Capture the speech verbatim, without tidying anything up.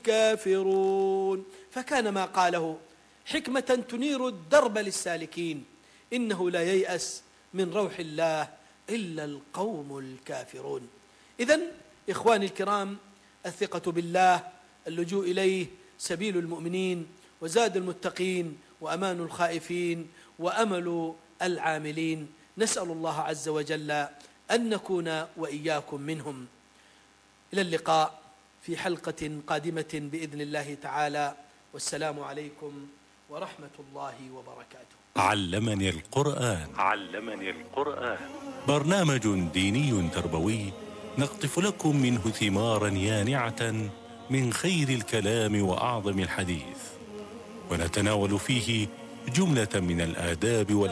الكافرون. فكان ما قاله حكمة تنير الدرب للسالكين: إنه لا ييأس من روح الله إلا القوم الكافرون. إذن إخواني الكرام، الثقة بالله، اللجوء إليه سبيل المؤمنين وزاد المتقين وأمان الخائفين وأمل العاملين. نسأل الله عز وجل أن نكون وإياكم منهم. إلى اللقاء في حلقة قادمة بإذن الله تعالى، والسلام عليكم ورحمة الله وبركاته. علمني القرآن. علمني القرآن برنامج ديني تربوي نقطف لكم منه ثمارا يانعة من خير الكلام وأعظم الحديث، ونتناول فيه جملة من الآداب والأخلاق